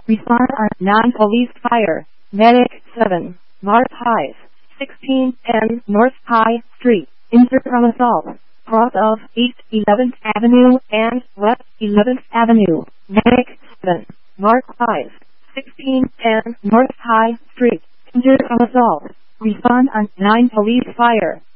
Respond on 9 police fire. Medic 7. Mark Highs. 1610 North High Street. Injured from assault. Cross of East 11th Avenue and West 11th Avenue. Medic 7. Mark Highs. 1610 North High Street. Injured from assault. Respond on 9 police fire.